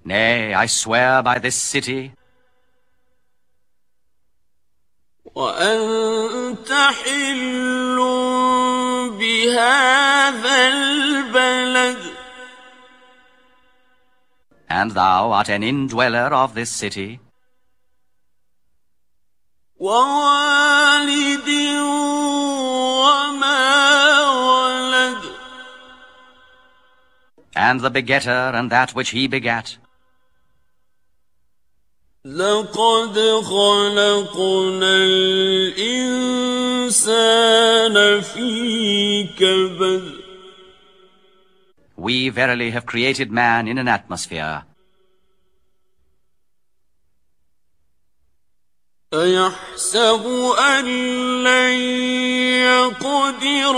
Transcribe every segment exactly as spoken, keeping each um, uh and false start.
Nay, I swear by this city. وأنت حل بهذا البلد. And thou art an indweller of this city. ووالد وما ولد. And the begetter and that which he begat. لقد خلقنا الإنسان في كبد. We verily have created man in an atmosphere. أيحسب أن لن يقدر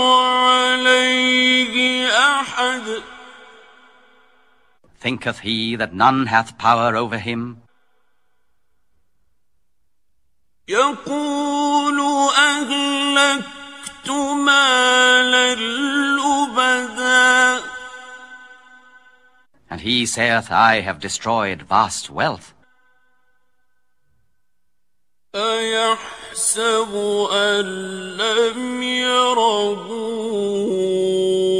عليه أحد. Thinketh he that none hath power over him? يقول أهلكت مالا لبدا. And he saith, I have destroyed vast wealth. أيحسب أن لم يره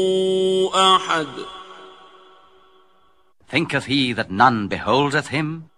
أحد. Thinketh he that none beholdeth him?